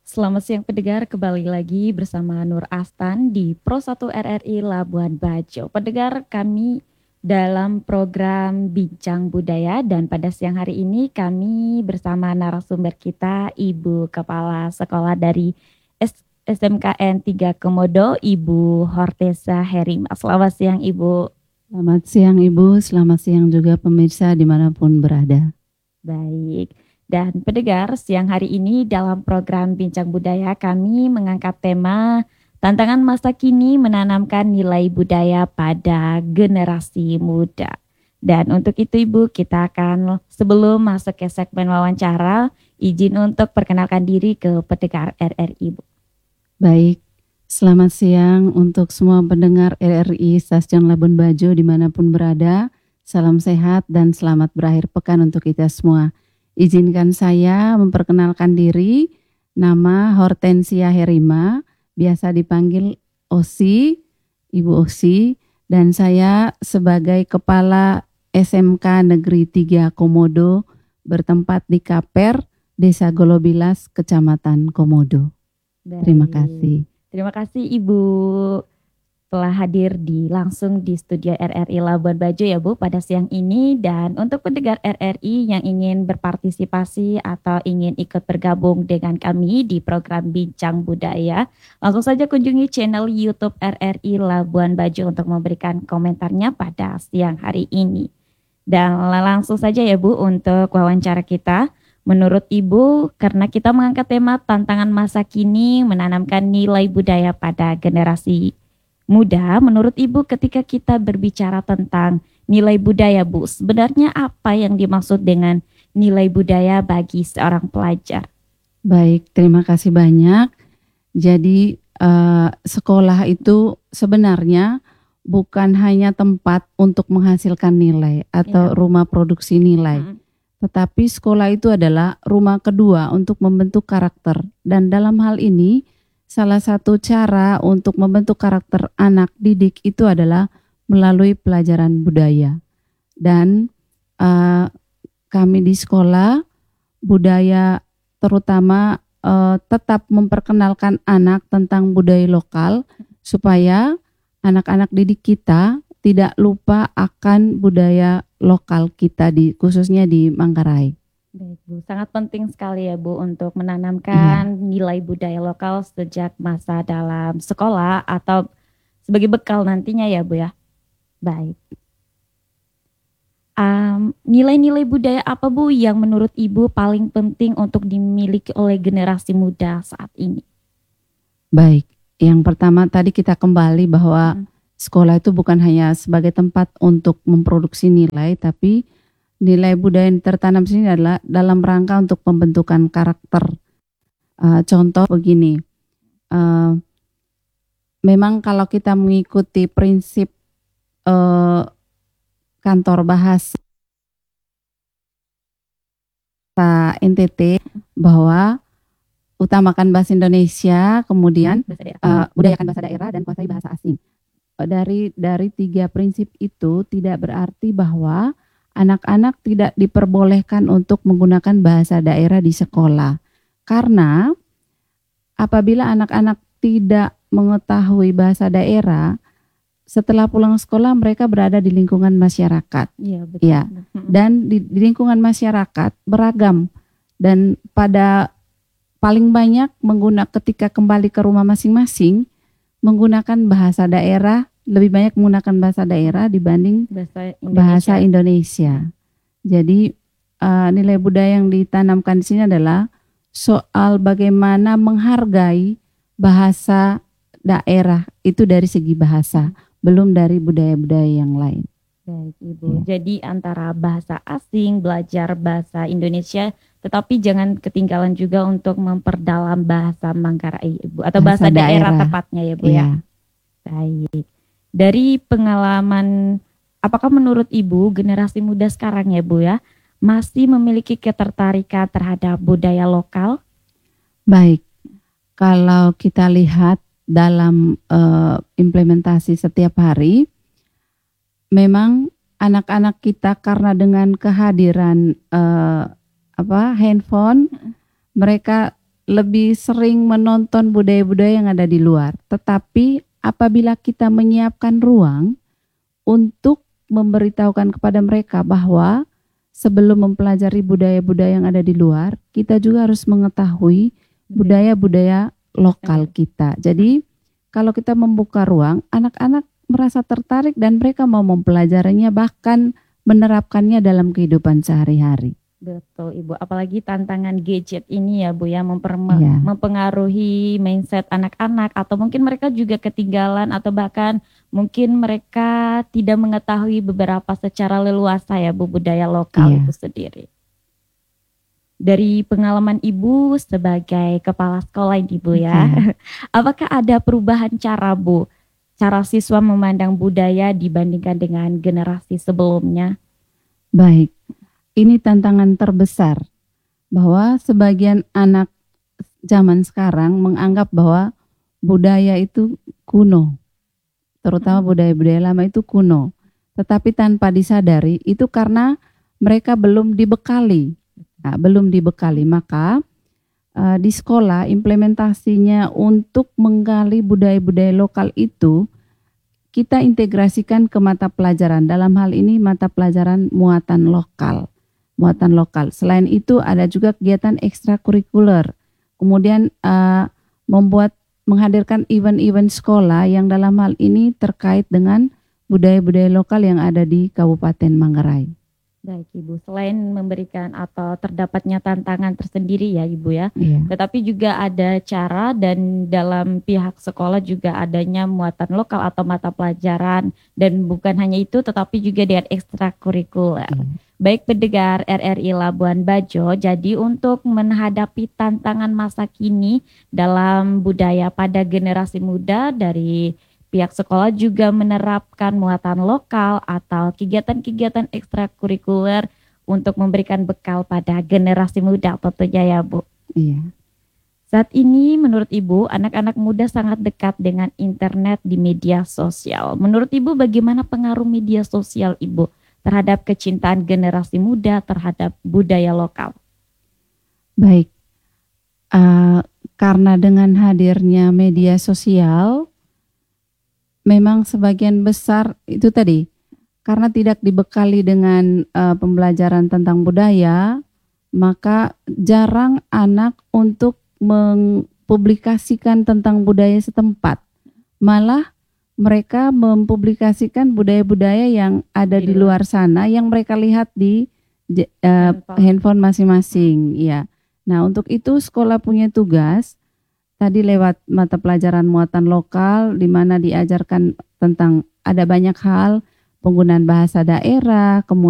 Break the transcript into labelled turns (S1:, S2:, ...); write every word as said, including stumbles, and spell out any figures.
S1: Selamat siang pendengar, kembali lagi bersama Nur Astan di Pro satu R R I Labuan Bajo. Pendengar, kami dalam program Bincang Budaya dan pada siang hari ini kami bersama narasumber kita Ibu Kepala Sekolah dari S SMKN tiga Komodo, Ibu Hortesa Herima. Selamat siang Ibu.
S2: Selamat siang Ibu, selamat siang juga pemirsa dimanapun berada.
S1: Baik. Dan pendengar, siang hari ini dalam program Bincang Budaya kami mengangkat tema tantangan masa kini menanamkan nilai budaya pada generasi muda. Dan untuk itu Ibu, kita akan sebelum masuk ke segmen wawancara, izin untuk perkenalkan diri ke pendengar R R I Ibu.
S2: Baik, selamat siang untuk semua pendengar R R I Stasiun Labuan Bajo dimanapun berada. Salam sehat dan selamat berakhir pekan untuk kita semua. Izinkan saya memperkenalkan diri, nama Hortensia Herima, biasa dipanggil Osi, Ibu Osi, dan saya sebagai Kepala S M K Negeri tiga Komodo bertempat di Kaper, Desa Golobilas, Kecamatan Komodo.
S1: Baik.
S2: Terima kasih.
S1: Terima kasih Ibu telah hadir di langsung di studio R R I Labuan Bajo ya Bu pada siang ini. Dan untuk pendengar R R I yang ingin berpartisipasi atau ingin ikut bergabung dengan kami di program Bincang Budaya, langsung saja kunjungi channel YouTube R R I Labuan Bajo untuk memberikan komentarnya pada siang hari ini. Dan langsung saja ya Bu untuk wawancara kita. Menurut Ibu, karena kita mengangkat tema tantangan masa kini menanamkan nilai budaya pada generasi muda, menurut Ibu ketika kita berbicara tentang nilai budaya Bu, sebenarnya apa yang dimaksud dengan nilai budaya bagi seorang pelajar?
S2: Baik, terima kasih banyak. Jadi eh, sekolah itu sebenarnya bukan hanya tempat untuk menghasilkan nilai atau
S1: Ya.
S2: rumah produksi nilai.
S1: Hmm.
S2: Tetapi sekolah itu adalah rumah kedua untuk membentuk karakter. Dan dalam hal ini, salah satu cara untuk membentuk karakter anak didik itu adalah melalui pelajaran budaya. Dan uh, kami di sekolah, budaya terutama uh, tetap memperkenalkan anak tentang budaya lokal supaya anak-anak didik kita tidak lupa akan budaya lokal kita di khususnya di Manggarai.
S1: Baik Bu, sangat penting sekali ya Bu untuk menanamkan
S2: Iya.
S1: nilai budaya lokal sejak masa dalam sekolah atau sebagai bekal nantinya ya Bu ya. Baik. Um, nilai-nilai budaya apa Bu yang menurut Ibu paling penting untuk dimiliki oleh generasi muda saat ini?
S2: Baik, yang pertama tadi kita kembali bahwa
S1: Hmm.
S2: sekolah itu bukan hanya sebagai tempat untuk memproduksi nilai, tapi nilai budaya yang tertanam di sini adalah dalam rangka untuk pembentukan karakter. Uh, contoh begini, uh, memang kalau kita mengikuti prinsip uh, kantor bahasa N T T bahwa utamakan bahasa Indonesia, kemudian uh, budayakan bahasa daerah dan kuasai bahasa asing. Dari dari tiga prinsip itu tidak berarti bahwa anak-anak tidak diperbolehkan untuk menggunakan bahasa daerah di sekolah. Karena apabila anak-anak tidak mengetahui bahasa daerah, setelah pulang sekolah mereka berada di lingkungan masyarakat.
S1: Iya, betul.
S2: Ya. Dan di, di lingkungan masyarakat beragam. Dan pada paling banyak menggunakan ketika kembali ke rumah masing-masing menggunakan bahasa daerah, lebih banyak menggunakan bahasa daerah dibanding
S1: Bahasa Indonesia.
S2: bahasa Indonesia. Jadi uh, nilai budaya yang ditanamkan di sini adalah soal bagaimana menghargai bahasa daerah itu dari segi bahasa, belum dari budaya-budaya yang lain.
S1: Baik Ibu, ya. Jadi antara bahasa asing, belajar bahasa Indonesia, tetapi jangan ketinggalan juga untuk memperdalam bahasa Manggarai Ibu, atau bahasa, bahasa daerah, daerah tepatnya ya Bu ya. Ya. Baik. Dari pengalaman, apakah menurut Ibu generasi muda sekarang ya Bu ya, masih memiliki ketertarikan terhadap budaya lokal?
S2: Baik, kalau kita lihat dalam uh, implementasi setiap hari, memang anak-anak kita karena dengan kehadiran uh, apa handphone, mereka lebih sering menonton budaya-budaya yang ada di luar. Tetapi apabila kita menyiapkan ruang untuk memberitahukan kepada mereka bahwa sebelum mempelajari budaya-budaya yang ada di luar, kita juga harus mengetahui budaya-budaya lokal kita. Jadi kalau kita membuka ruang, anak-anak merasa tertarik dan mereka mau mempelajarinya, bahkan menerapkannya dalam kehidupan sehari-hari.
S1: Betul Ibu, apalagi tantangan gadget ini ya Bu ya, memper-
S2: Iya.
S1: mempengaruhi mindset anak-anak, atau mungkin mereka juga ketinggalan, atau bahkan mungkin mereka tidak mengetahui beberapa secara leluasa ya Bu, budaya lokal
S2: Iya.
S1: itu sendiri. Dari pengalaman Ibu sebagai kepala sekolah ini Bu ya,
S2: Iya.
S1: apakah ada perubahan cara Bu, cara siswa memandang budaya dibandingkan dengan generasi sebelumnya?
S2: Baik, ini tantangan terbesar bahwa sebagian anak zaman sekarang menganggap bahwa budaya itu kuno, terutama budaya-budaya lama itu kuno. Tetapi tanpa disadari itu karena mereka belum dibekali, nah, belum dibekali. Maka uh, di sekolah implementasinya untuk menggali budaya-budaya lokal itu kita integrasikan ke mata pelajaran. Dalam hal ini mata pelajaran muatan lokal. Muatan lokal. Selain itu ada juga kegiatan ekstrakurikuler. Kemudian uh, membuat menghadirkan event-event sekolah yang dalam hal ini terkait dengan budaya-budaya lokal yang ada di Kabupaten Manggarai.
S1: Baik Ibu, selain memberikan atau terdapatnya tantangan tersendiri ya Ibu ya,
S2: Iya.
S1: tetapi juga ada cara dan dalam pihak sekolah juga adanya muatan lokal atau mata pelajaran, dan bukan hanya itu tetapi juga dengan ekstrakurikuler.
S2: Iya.
S1: Baik pendengar R R I Labuan Bajo, jadi untuk menghadapi tantangan masa kini dalam budaya pada generasi muda, dari pihak sekolah juga menerapkan muatan lokal atau kegiatan-kegiatan ekstrakurikuler untuk memberikan bekal pada generasi muda tentunya ya Bu.
S2: Iya.
S1: Saat ini menurut Ibu, anak-anak muda sangat dekat dengan internet di media sosial. Menurut Ibu bagaimana pengaruh media sosial Ibu terhadap kecintaan generasi muda terhadap budaya lokal?
S2: Baik, uh, karena dengan hadirnya media sosial, memang sebagian besar itu tadi, karena tidak dibekali dengan uh, pembelajaran tentang budaya, maka jarang anak untuk mempublikasikan tentang budaya setempat. Malah mereka mempublikasikan budaya-budaya yang ada di luar sana yang mereka lihat di uh, handphone masing-masing. Ya. Nah, untuk itu sekolah punya tugas tadi lewat mata pelajaran muatan lokal, di mana diajarkan tentang ada banyak hal, penggunaan bahasa daerah, kemudian